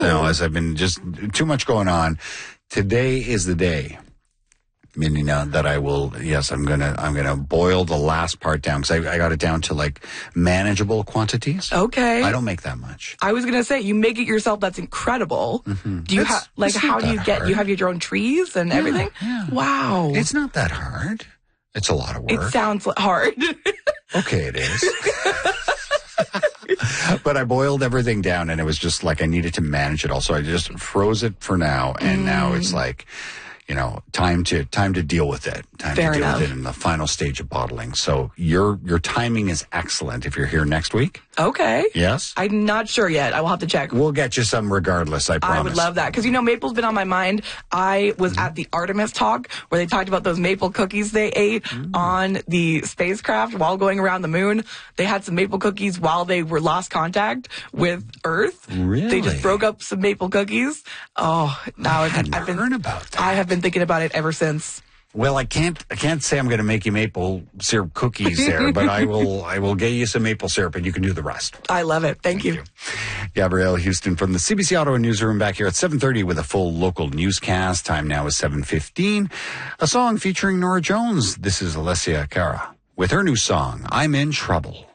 as I've been just too much going on. Today is the day. Meaning that I will, yes, I'm gonna boil the last part down because I got it down to like manageable quantities. Okay. I don't make that much. I was gonna say you make it yourself. That's incredible. Mm-hmm. Do you have how do you get? You have your own trees and everything. Yeah. Wow. It's not that hard. It's a lot of work. It sounds hard. Okay, it is. But I boiled everything down, and it was just like I needed to manage it all. So I just froze it for now, and now it's like, time to deal with it. Fair enough. With it in the final stage of bottling. So your timing is excellent if you're here next week. Okay. Yes? I'm not sure yet. I will have to check. We'll get you some regardless, I promise. I would love that. Because, maple's been on my mind. I was at the Artemis talk where they talked about those maple cookies they ate on the spacecraft while going around the moon. They had some maple cookies while they were lost contact with Earth. Really? They just broke up some maple cookies. Oh, now I've been heard about that. I have been thinking about it ever since. Well, I can't say I'm going to make you maple syrup cookies there, but I will get you some maple syrup and you can do the rest. I love it. Thank you. Gabrielle Houston from the CBC Ottawa Newsroom back here at 7:30 with a full local newscast. Time now is 7:15. A song featuring Nora Jones. This is Alessia Cara with her new song, I'm in Trouble.